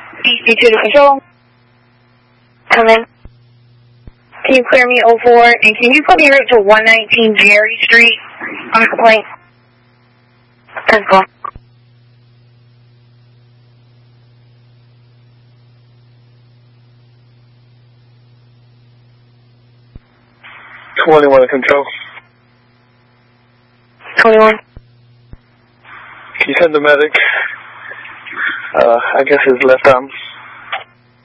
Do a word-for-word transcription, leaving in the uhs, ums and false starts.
B two to control. Come in. Can you clear me oh four, and can you put me right to one nineteen Jerry Street on a complaint? ten four. twenty-one to control. twenty-one. Can you send the medic? Uh, I guess his left arm.